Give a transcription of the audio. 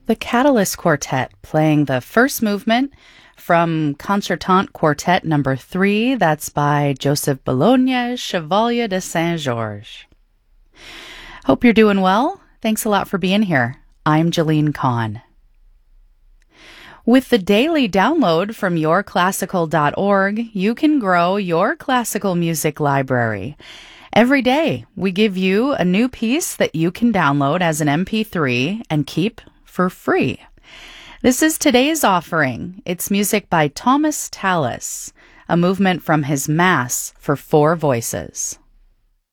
The Catalyst Quartet playing the first movement from Concertante Quartet number 3. That's by Joseph Bologna, Chevalier de Saint-Georges. Hope you're doing well. Thanks a lot for being here. I'm Jalene Kahn. With the daily download from yourclassical.org, you can grow your classical music library. Every day, we give you a new piece that you can download as an MP3 and keep for free. This is today's offering. It's music by Thomas Tallis, a movement from his Mass for 4 voices.